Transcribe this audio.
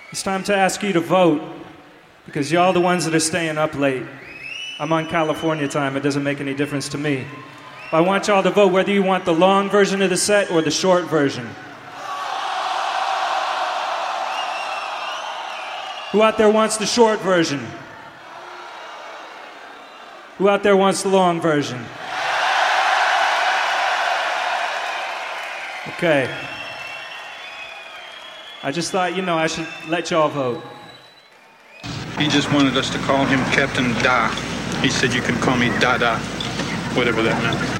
It's time to ask you to vote, because y'all the ones that are staying up late. I'm on California time, it doesn't make any difference to me. But I want y'all to vote whether you want the long version of the set or the short version. Who out there wants the short version? Who out there wants the long version? Okay. I just thought, I should let y'all vote. He just wanted us to call him Captain Da. He said you can call me Dada, whatever that meant.